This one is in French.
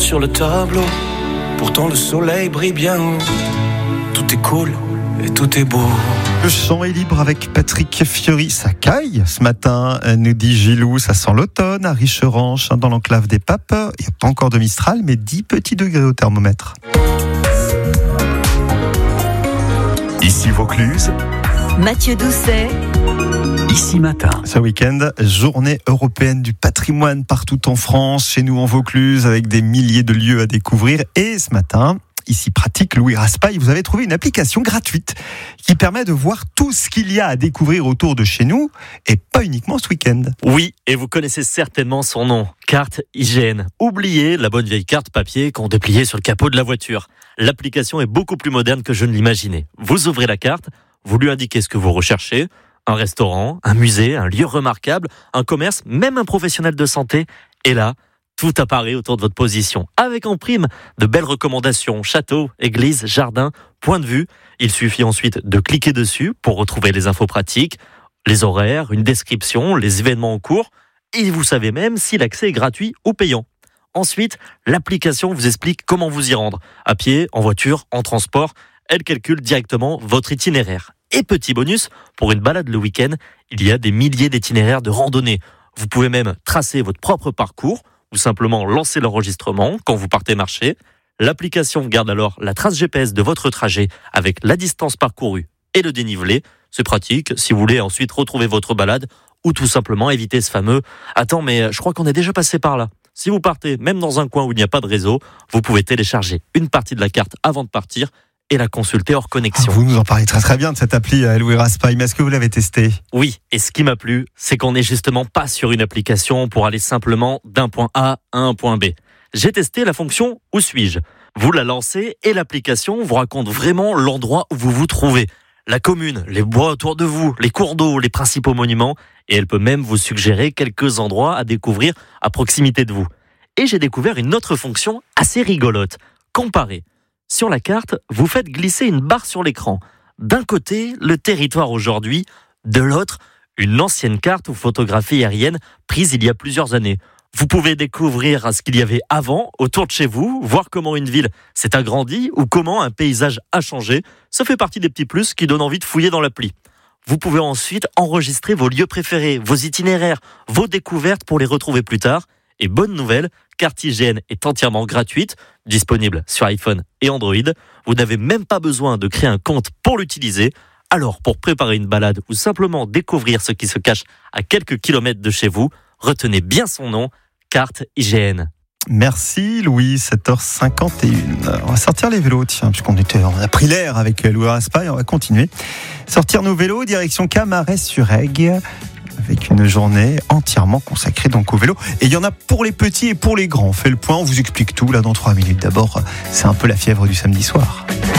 sur le tableau. Pourtant le soleil brille bien haut. Tout est cool et tout est beau. Le chant est libre avec Patrick Fiori. Ça caille ce matin, nous dit Gilou. Ça sent l'automne à Richeranche, dans l'enclave des Papes. Il n'y a pas encore de Mistral, mais 10 petits degrés au thermomètre. Ici Vaucluse, Mathieu Doucet. Ici Matin. Ce week-end, journée européenne du patrimoine partout en France, chez nous en Vaucluse, avec des milliers de lieux à découvrir. Et ce matin, ici pratique, Louis Raspail, vous avez trouvé une application gratuite qui permet de voir tout ce qu'il y a à découvrir autour de chez nous, et pas uniquement ce week-end. Oui, et vous connaissez certainement son nom, Carte IGN. Oubliez la bonne vieille carte papier qu'on dépliait sur le capot de la voiture. L'application est beaucoup plus moderne que je ne l'imaginais. Vous ouvrez la carte, vous lui indiquez ce que vous recherchez, un restaurant, un musée, un lieu remarquable, un commerce, même un professionnel de santé, et là, tout apparaît autour de votre position, avec en prime de belles recommandations, châteaux, églises, jardins, points de vue. Il suffit ensuite de cliquer dessus pour retrouver les infos pratiques, les horaires, une description, les événements en cours, et vous savez même si l'accès est gratuit ou payant. Ensuite, l'application vous explique comment vous y rendre, à pied, en voiture, en transport. Elle calcule directement votre itinéraire. Et petit bonus, pour une balade le week-end, il y a des milliers d'itinéraires de randonnée. Vous pouvez même tracer votre propre parcours, ou simplement lancer l'enregistrement quand vous partez marcher. L'application garde alors la trace GPS de votre trajet avec la distance parcourue et le dénivelé. C'est pratique si vous voulez ensuite retrouver votre balade ou tout simplement éviter ce fameux « Attends, mais je crois qu'on est déjà passé par là ». Si vous partez même dans un coin où il n'y a pas de réseau, vous pouvez télécharger une partie de la carte avant de partir et la consulter hors connexion. Vous nous en parlez très très bien de cette appli, Louis Raspail, mais est-ce que vous l'avez testé ? Oui, et ce qui m'a plu, c'est qu'on n'est justement pas sur une application pour aller simplement d'un point A à un point B. J'ai testé la fonction « Où suis-je ?». Vous la lancez et l'application vous raconte vraiment l'endroit où vous vous trouvez. La commune, les bois autour de vous, les cours d'eau, les principaux monuments, et elle peut même vous suggérer quelques endroits à découvrir à proximité de vous. Et j'ai découvert une autre fonction assez rigolote, comparer. Sur la carte, vous faites glisser une barre sur l'écran. D'un côté, le territoire aujourd'hui, de l'autre, une ancienne carte ou photographie aérienne prise il y a plusieurs années. Vous pouvez découvrir ce qu'il y avait avant, autour de chez vous, voir comment une ville s'est agrandie ou comment un paysage a changé. Ça fait partie des petits plus qui donnent envie de fouiller dans l'appli. Vous pouvez ensuite enregistrer vos lieux préférés, vos itinéraires, vos découvertes pour les retrouver plus tard. Et bonne nouvelle, Carte IGN est entièrement gratuite, disponible sur iPhone et Android. Vous n'avez même pas besoin de créer un compte pour l'utiliser. Alors, pour préparer une balade ou simplement découvrir ce qui se cache à quelques kilomètres de chez vous, retenez bien son nom, Carte IGN. Merci Louis, 7h51. On va sortir les vélos, tiens, puisqu'on a pris l'air avec Louis Raspail, on va continuer. Sortir nos vélos, direction Camaret-sur-Aigle, avec une journée entièrement consacrée donc au vélo. Et il y en a pour les petits et pour les grands. On fait le point, on vous explique tout là dans 3 minutes. D'abord, c'est un peu la fièvre du samedi soir.